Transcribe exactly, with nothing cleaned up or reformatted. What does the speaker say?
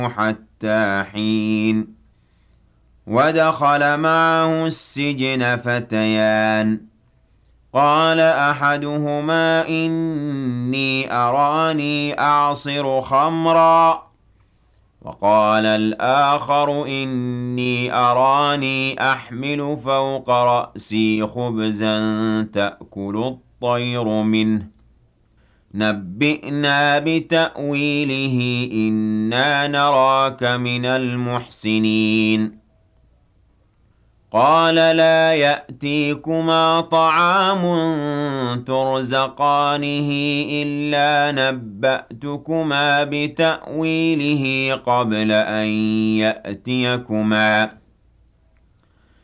حتى حين ودخل معه السجن فتيان قال أحدهما إني أراني أعصر خمرا وقال الآخر إني أراني أحمل فوق رأسي خبزا تأكل الطير منه نبئنا بتأويله إنا نراك من المحسنين قال لا يأتيكما طعام ترزقانه إلا نبأتكما بتأويله قبل أن يأتيكما